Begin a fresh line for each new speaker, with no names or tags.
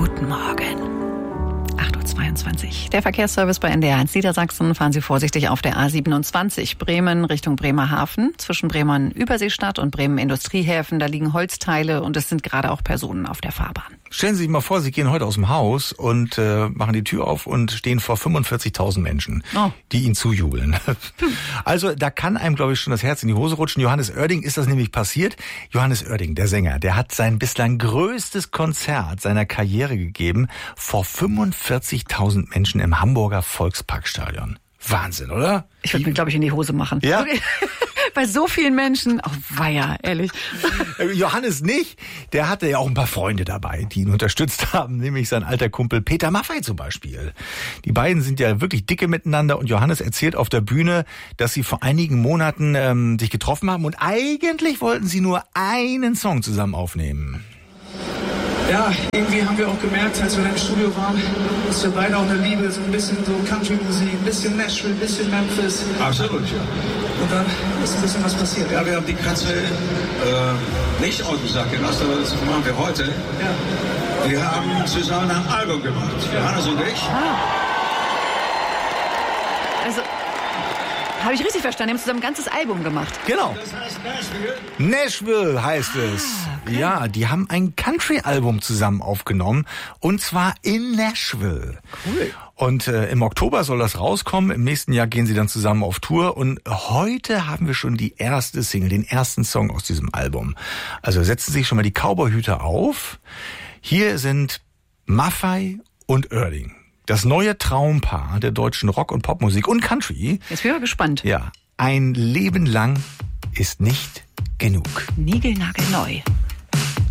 Guten Morgen. 8.22 Uhr. Der Verkehrsservice bei NDR1 Niedersachsen. Fahren Sie vorsichtig auf der A27 Bremen Richtung Bremerhaven. Zwischen Bremen-Überseestadt und Bremen-Industriehäfen. Da liegen Holzteile und es sind gerade auch Personen auf der Fahrbahn.
Stellen Sie sich mal vor, Sie gehen heute aus dem Haus und machen die Tür auf und stehen vor 45.000 Menschen, die Ihnen zujubeln. Also da kann einem, glaube ich, schon das Herz in die Hose rutschen. Johannes Oerding ist das nämlich passiert. Johannes Oerding, der Sänger, der hat sein bislang größtes Konzert seiner Karriere gegeben vor 45.000 Menschen im Hamburger Volksparkstadion. Wahnsinn, oder?
Ich würde mir, glaube ich, in die Hose machen.
Ja?
Bei so vielen Menschen. Oh, weia, ehrlich.
Johannes nicht. Der hatte ja auch ein paar Freunde dabei, die ihn unterstützt haben. Nämlich sein alter Kumpel Peter Maffay zum Beispiel. Die beiden sind ja wirklich dicke miteinander. Und Johannes erzählt auf der Bühne, dass sie vor einigen Monaten sich getroffen haben. Und eigentlich wollten sie nur einen Song zusammen aufnehmen.
Ja, irgendwie haben wir auch gemerkt, als wir im Studio waren, dass wir beide auch eine Liebe, so ein bisschen so Country-Musik, ein bisschen Nashville, ein bisschen Memphis.
Absolut, ja.
Und dann ist ein bisschen was passiert.
Ja, wir haben die Katze nicht aus dem Sack gelassen, aber das machen wir heute. Ja. Wir haben zusammen ein Album gemacht, Johannes und ich.
Also, habe ich richtig verstanden? Die haben zusammen ein ganzes Album gemacht.
Genau.
Das heißt Nashville.
Nashville heißt es.
Okay.
Ja, die haben ein Country-Album zusammen aufgenommen. Und zwar in Nashville.
Cool.
Und im Oktober soll das rauskommen. Im nächsten Jahr gehen sie dann zusammen auf Tour. Und heute haben wir schon die erste Single, den ersten Song aus diesem Album. Also setzen Sie sich schon mal die Cowboy-Hüte auf. Hier sind Maffay und Oerding. Das neue Traumpaar der deutschen Rock- und Popmusik und Country.
Jetzt bin ich gespannt.
Ja, ein Leben lang ist nicht genug.
Niegelnagelneu.